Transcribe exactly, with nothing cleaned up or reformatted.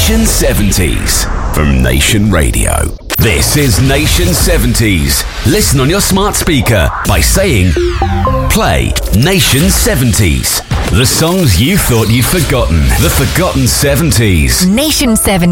Nation seventies from Nation Radio. This is Nation seventies. Listen on your smart speaker by saying, play Nation seventies. The songs you thought you'd forgotten. The forgotten seventies. Nation seventies.